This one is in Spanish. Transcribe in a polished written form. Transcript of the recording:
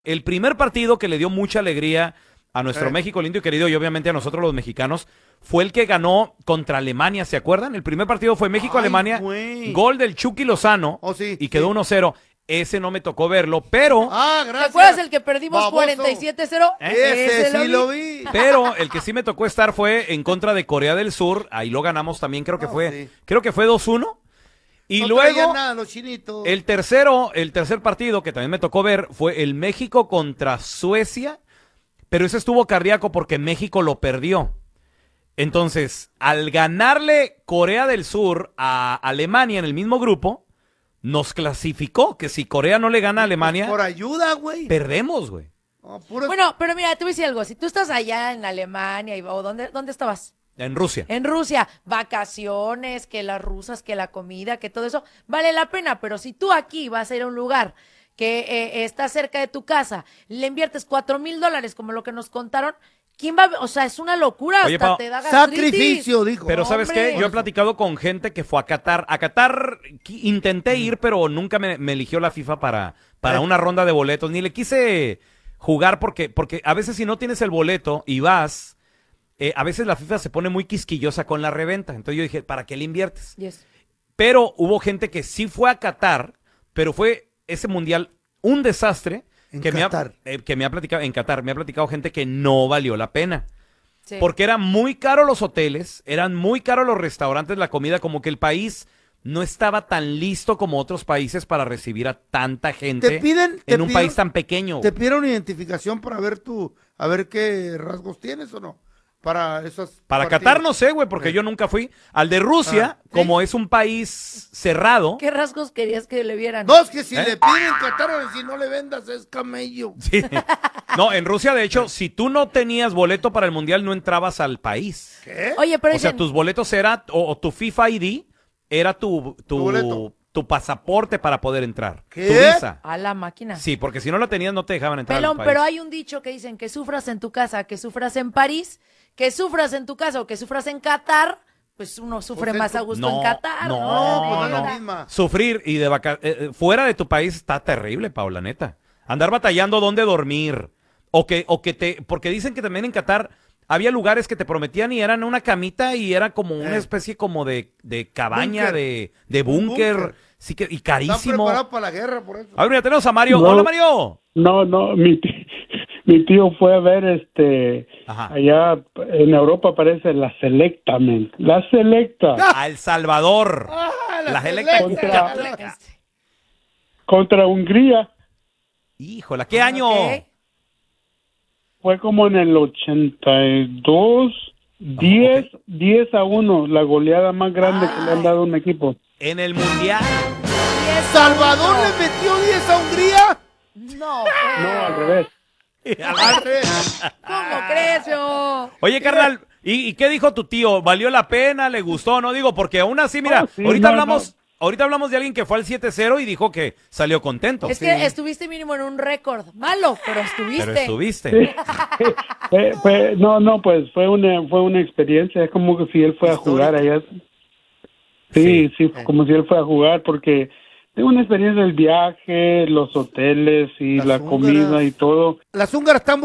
El primer partido que le dio mucha alegría a nuestro México lindo y querido y obviamente a nosotros los mexicanos fue el que ganó contra Alemania, ¿se acuerdan? El primer partido fue México-Alemania, gol del Chucky Lozano y quedó 1-0. Ese no me tocó verlo, pero... ¿Te acuerdas el que perdimos 47-0? Ese sí lo vi. Pero el que sí me tocó estar fue en contra de Corea del Sur, ahí lo ganamos también, creo que fue 2-1. Y no luego, nada, los chinitos. el tercer partido que también me tocó ver fue el México contra Suecia, pero ese estuvo cardíaco porque México lo perdió. Entonces, al ganarle Corea del Sur a Alemania en el mismo grupo, nos clasificó, que si Corea no le gana a Alemania, por ayuda, güey. perdemos, güey. Bueno, pero mira, te voy a decir algo. Si tú estás allá en Alemania, o ¿dónde estabas? En Rusia. En Rusia, vacaciones, que las rusas, que la comida, que todo eso, vale la pena. Pero si tú aquí vas a ir a un lugar que está cerca de tu casa, le inviertes $4,000, como lo que nos contaron, ¿quién va? O sea, es una locura. Oye, hasta te da gastritis. Sacrificio, dijo. Pero ¿sabes qué? Yo he platicado con gente que fue a Qatar. A Qatar intenté ir, pero nunca me eligió la FIFA para una ronda de boletos. Ni le quise jugar porque a veces si no tienes el boleto y vas... a veces la FIFA se pone muy quisquillosa con la reventa. Entonces yo dije, ¿para qué le inviertes? Yes. Pero hubo gente que sí fue a Qatar, pero fue ese mundial un desastre. Que me ha platicado en Qatar. Me ha platicado gente que no valió la pena. Sí. Porque eran muy caros los hoteles, eran muy caros los restaurantes, la comida, como que el país no estaba tan listo como otros países para recibir a tanta gente en un país tan pequeño. ¿Te pidieron identificación para ver a ver qué rasgos tienes o no? Para Qatar no sé, güey, porque yo nunca fui. Al de Rusia, como es un país cerrado. ¿Qué rasgos querías que le vieran? No, es que si le piden Qatar, si no le vendas es camello. Sí. No, en Rusia, de hecho, si tú no tenías boleto para el mundial, no entrabas al país. ¿Qué? Oye, pero o sea, tus boletos era, o tu FIFA ID era tu pasaporte para poder entrar. ¿Qué? Tu visa. A la máquina. Sí, porque si no la tenías no te dejaban entrar al Pelón, país. pero hay un dicho que dicen que sufras en tu casa, que sufras en París, que sufras en tu casa o que sufras en Qatar, pues uno sufre más a gusto en Qatar. No, es la misma. Sufrir y fuera de tu país está terrible, Paula, neta. Andar batallando dónde dormir. Porque dicen que también en Qatar había lugares que te prometían y eran una camita y era como una especie como de cabaña, de búnker. Sí y carísimo. Están preparados para la guerra, por eso. A ver, mira, tenemos a Mario. No, Hola, Mario. No, mi tío fue a ver allá en Europa parece la Selecta, la Selecta. A El Salvador. La Selecta. Contra Hungría. Híjola, ¿qué año? Okay. Fue como en el 82, 10-1, la goleada más grande que le han dado a un equipo. En el Mundial. ¿Salvador le metió 10 a Hungría? No, No, al revés. ¿Cómo crees, yo? Oye, carnal, ¿y qué dijo tu tío? ¿Valió la pena? ¿Le gustó? No digo, porque aún así, mira, ahorita hablamos de alguien que fue al 7-0 y dijo que salió contento. Es que estuviste mínimo en un récord. Malo, pero estuviste. Pues fue una experiencia. Es como que si él fue a jugar allá. Sí, como si él fue a jugar, porque tengo una experiencia del viaje, los hoteles y la comida y todo. Las húngaras están